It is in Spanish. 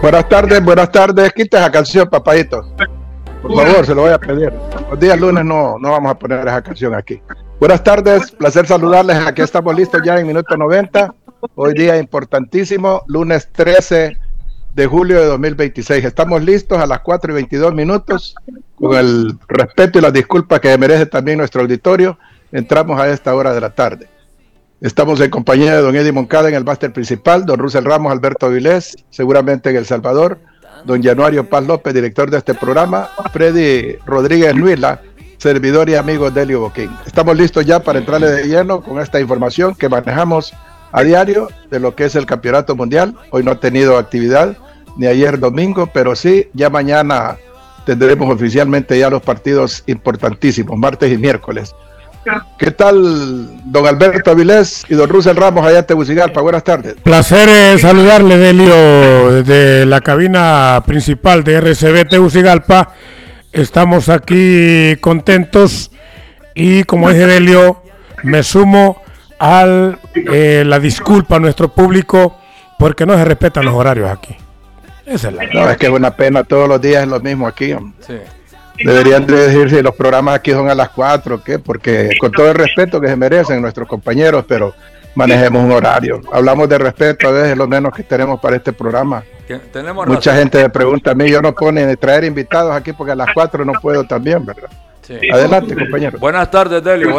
Buenas tardes. Quita esa canción, papadito. Por favor, se lo voy a pedir. Los días lunes no vamos a poner esa canción aquí. Buenas tardes, placer saludarles. Aquí estamos listos ya en minuto 90. Hoy día importantísimo, lunes 13 de julio de 2026. Estamos listos a las 4:22, con el respeto y las disculpas que merece también nuestro auditorio. Entramos a esta hora de la tarde. Estamos en compañía de don Eddie Moncada en el máster principal, don Russell Ramos, Alberto Avilés, seguramente en El Salvador, don Januario Paz López, director de este programa, Freddy Rodríguez Nuila, servidor y amigo de Elio Boquín. Estamos listos ya para entrarle de lleno con esta información que manejamos a diario de lo que es el Campeonato Mundial. Hoy no ha tenido actividad, ni ayer domingo, pero sí, ya mañana tendremos oficialmente ya los partidos importantísimos, martes y miércoles. ¿Qué tal, don Alberto Avilés y don Russell Ramos allá en Tegucigalpa? Buenas tardes. Placer saludarle, Delio, desde la cabina principal de RCB Tegucigalpa. Estamos aquí contentos y, como dice Delio, me sumo a la disculpa a nuestro público porque no se respetan los horarios aquí. Esa es la No, es que es una pena, todos los días es lo mismo aquí. Sí. Deberían de decir si los programas aquí son a las 4, ¿qué? Porque con todo el respeto que se merecen nuestros compañeros, pero manejemos un horario. Hablamos de respeto, a veces lo menos que tenemos para este programa. Mucha gente me pregunta a mí, yo no puedo ni traer invitados aquí porque a las 4 no puedo también, ¿verdad? Sí. Adelante, compañero. Buenas tardes, Delio.